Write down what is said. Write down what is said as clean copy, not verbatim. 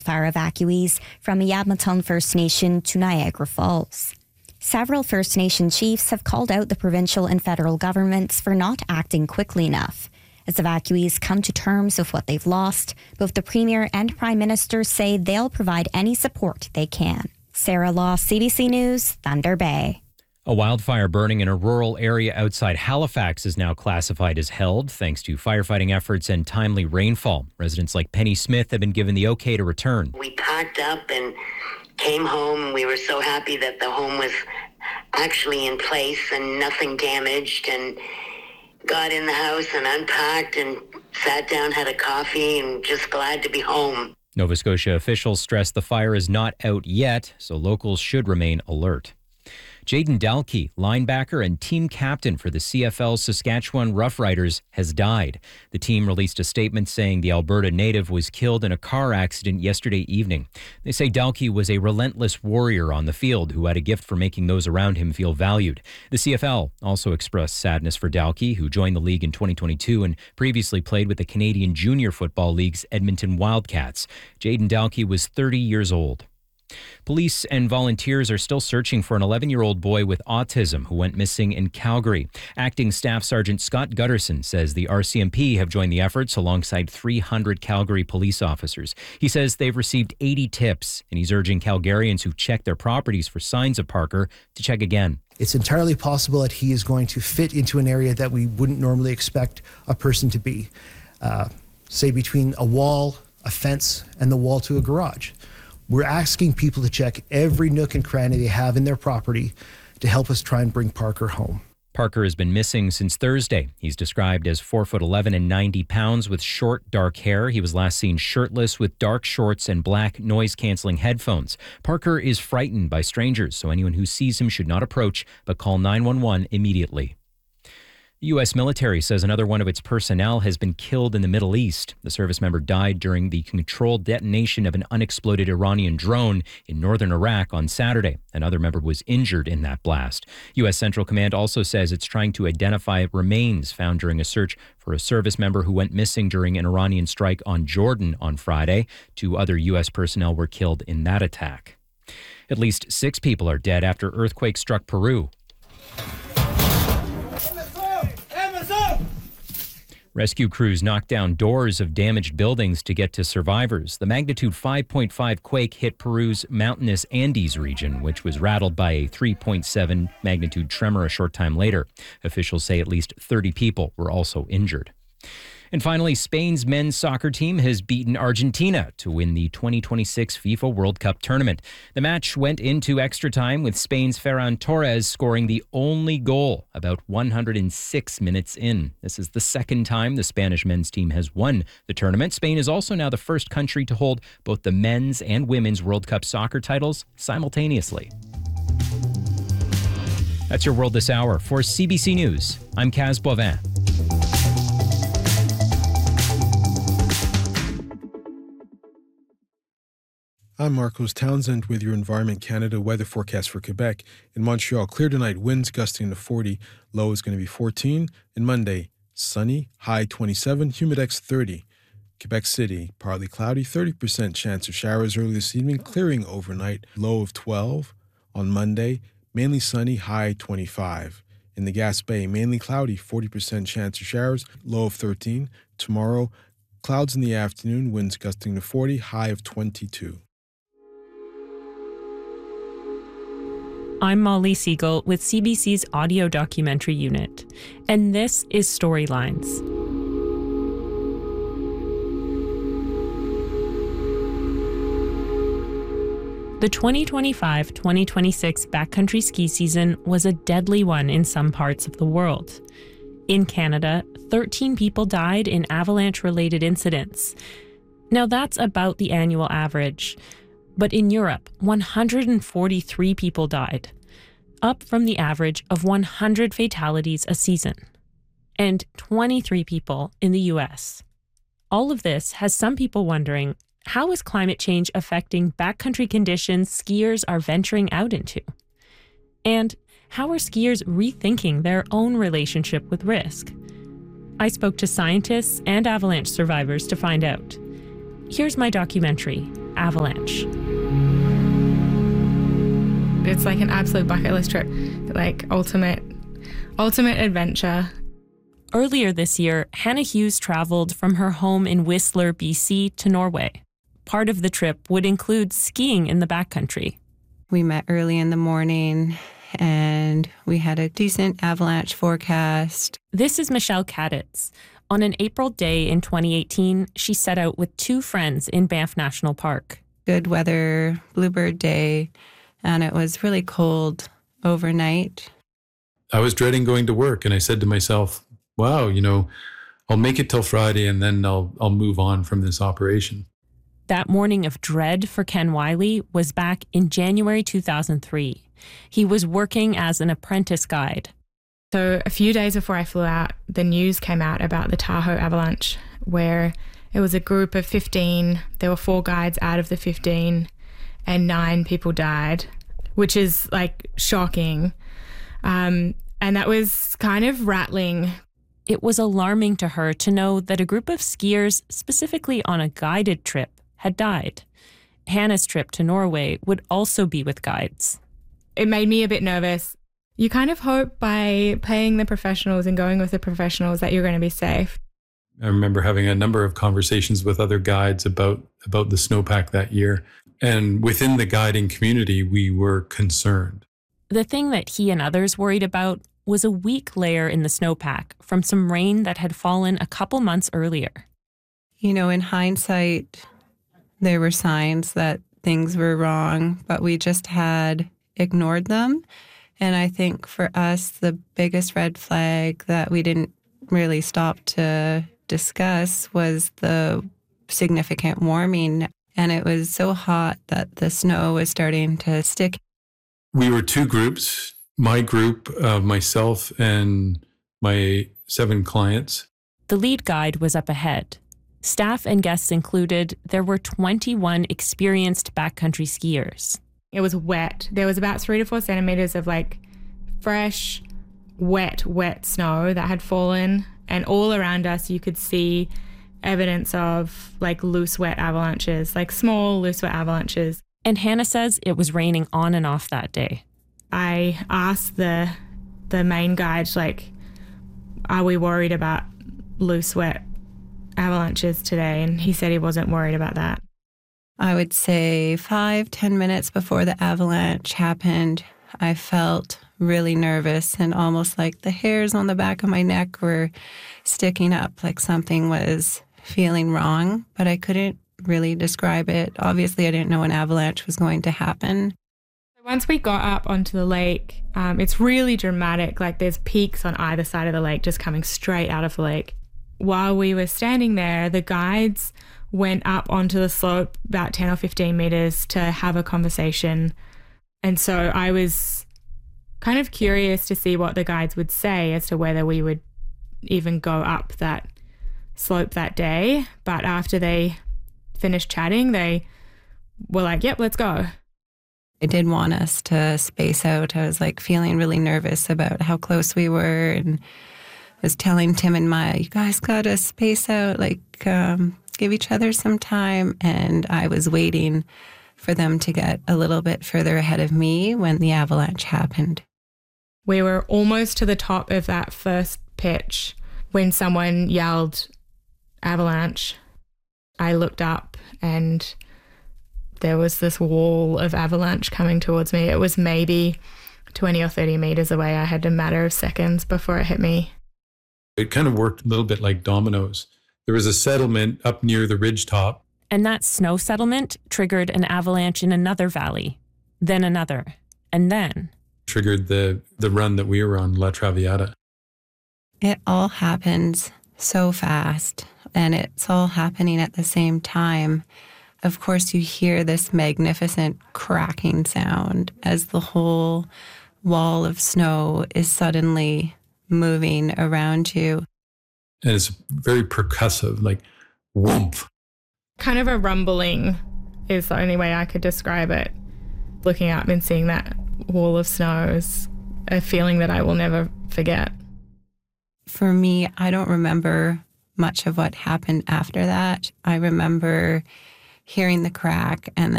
Fire evacuees from Yadmaton First Nation to Niagara Falls. Several First Nation chiefs have called out the provincial and federal governments for not acting quickly enough. As evacuees come to terms with what they've lost, both the Premier and Prime Minister say they'll provide any support they can. Sarah Law, CBC News, Thunder Bay. A wildfire burning in a rural area outside Halifax is now classified as held thanks to firefighting efforts and timely rainfall. Residents like Penny Smith have been given the okay to return. We packed up and came home. We were so happy that the home was actually in place and nothing damaged, and got in the house and unpacked and sat down, had a coffee, and just glad to be home. Nova Scotia officials stress the fire is not out yet, so locals should remain alert. Jayden Dalkey, linebacker and team captain for the CFL Saskatchewan Roughriders, has died. The team released a statement saying the Alberta native was killed in a car accident yesterday evening. They say Dalkey was a relentless warrior on the field who had a gift for making those around him feel valued. The CFL also expressed sadness for Dalkey, who joined the league in 2022 and previously played with the Canadian Junior Football League's Edmonton Wildcats. Jayden Dalkey was 30 years old. Police and volunteers are still searching for an 11-year-old boy with autism who went missing in Calgary. Acting Staff Sergeant Scott Gutterson says the RCMP have joined the efforts alongside 300 Calgary police officers. He says they've received 80 tips, and he's urging Calgarians who check their properties for signs of Parker to check again. It's entirely possible that he is going to fit into an area that we wouldn't normally expect a person to be, say between a wall, a fence, and the wall to a garage. We're asking people to check every nook and cranny they have in their property to help us try and bring Parker home. Parker has been missing since Thursday. He's described as 4'11" and 90 pounds with short, dark hair. He was last seen shirtless with dark shorts and black noise-canceling headphones. Parker is frightened by strangers, so anyone who sees him should not approach, but call 911 immediately. The U.S. military says another one of its personnel has been killed in the Middle East. The service member died during the controlled detonation of an unexploded Iranian drone in northern Iraq on Saturday. Another member was injured in that blast. U.S. Central Command also says it's trying to identify remains found during a search for a service member who went missing during an Iranian strike on Jordan on Friday. 2 other U.S. personnel were killed in that attack. At least 6 people are dead after earthquake struck Peru. Rescue crews knocked down doors of damaged buildings to get to survivors. The magnitude 5.5 quake hit Peru's mountainous Andes region, which was rattled by a 3.7 magnitude tremor a short time later. Officials say at least 30 people were also injured. And finally, Spain's men's soccer team has beaten Argentina to win the 2026 FIFA World Cup tournament. The match went into extra time with Spain's Ferran Torres scoring the only goal about 106 minutes in. This is the second time the Spanish men's team has won the tournament. Spain is also now the first country to hold both the men's and women's World Cup soccer titles simultaneously. That's your World This Hour. For CBC News, I'm Kaz Boivin. I'm Marcos Townsend with your Environment Canada weather forecast for Quebec. In Montreal, clear tonight, winds gusting to 40, low is going to be 14. And Monday, sunny, high 27, humidex 30. Quebec City, partly cloudy, 30% chance of showers early this evening, clearing overnight, low of 12. On Monday, mainly sunny, high 25. In the Gas Bay, mainly cloudy, 40% chance of showers, low of 13. Tomorrow, clouds in the afternoon, winds gusting to 40, high of 22. I'm Molly Siegel with CBC's audio documentary unit, and this is Storylines. The 2025-2026 backcountry ski season was a deadly one in some parts of the world. In Canada, 13 people died in avalanche-related incidents. Now that's about the annual average. But in Europe, 143 people died, up from the average of 100 fatalities a season, and 23 people in the US. All of this has some people wondering, how is climate change affecting backcountry conditions skiers are venturing out into? And how are skiers rethinking their own relationship with risk? I spoke to scientists and avalanche survivors to find out. Here's my documentary, Avalanche. It's like an absolute bucket list trip, like ultimate adventure. Earlier this year, Hannah Hughes traveled from her home in Whistler, BC to Norway. Part of the trip would include skiing in the backcountry. We met early in the morning and we had a decent avalanche forecast. This is Michelle Kaditz. On an April day in 2018, she set out with two friends in Banff National Park. Good weather, bluebird day, and it was really cold overnight. I was dreading going to work, and I said to myself, wow, I'll make it till Friday and then I'll move on from this operation. That morning of dread for Ken Wiley was back in January 2003. He was working as an apprentice guide. So a few days before I flew out, the news came out about the Tahoe avalanche, where it was a group of 15. There were 4 guides out of the 15 and 9 people died, which is like shocking. And that was kind of rattling. It was alarming to her to know that a group of skiers, specifically on a guided trip, had died. Hannah's trip to Norway would also be with guides. It made me a bit nervous. You kind of hope by paying the professionals and going with the professionals that you're going to be safe. I remember having a number of conversations with other guides about the snowpack that year. And within the guiding community, we were concerned. The thing that he and others worried about was a weak layer in the snowpack from some rain that had fallen a couple months earlier. In hindsight, there were signs that things were wrong, but we just had ignored them. And I think for us, the biggest red flag that we didn't really stop to discuss was the significant warming. And it was so hot that the snow was starting to stick. We were 2 groups, my group of myself and my 7 clients. The lead guide was up ahead. Staff and guests included, there were 21 experienced backcountry skiers. It was wet. There was about 3 to 4 centimeters of like fresh, wet snow that had fallen. And all around us, you could see evidence of like loose, wet avalanches, like small, loose, wet avalanches. And Hannah says it was raining on and off that day. I asked the main guide, like, are we worried about loose, wet avalanches today? And he said he wasn't worried about that. I would say 5-10 minutes before the avalanche happened, I felt really nervous and almost like the hairs on the back of my neck were sticking up, like something was feeling wrong, but I couldn't really describe it. Obviously, I didn't know an avalanche was going to happen. Once we got up onto the lake, it's really dramatic. Like there's peaks on either side of the lake just coming straight out of the lake. While we were standing there, the guides went up onto the slope about 10 or 15 meters to have a conversation. And so I was kind of curious to see what the guides would say as to whether we would even go up that slope that day. But after they finished chatting, they were like, yep, let's go. I did want us to space out. I was like feeling really nervous about how close we were and was telling Tim and Maya, you guys got to space out, like give each other some time. And I was waiting for them to get a little bit further ahead of me when the avalanche happened. We were almost to the top of that first pitch when someone yelled, avalanche. I looked up and there was this wall of avalanche coming towards me. It was maybe 20 or 30 meters away. I had a matter of seconds before it hit me. It kind of worked a little bit like dominoes. There was a settlement up near the ridgetop. And that snow settlement triggered an avalanche in another valley, then another, and then triggered the run that we were on, La Traviata. It all happens so fast, and it's all happening at the same time. Of course, you hear this magnificent cracking sound as the whole wall of snow is suddenly moving around you. And it's very percussive, like whoomp. Kind of a rumbling is the only way I could describe it. Looking up and seeing that wall of snow is a feeling that I will never forget. For me, I don't remember much of what happened after that. I remember hearing the crack and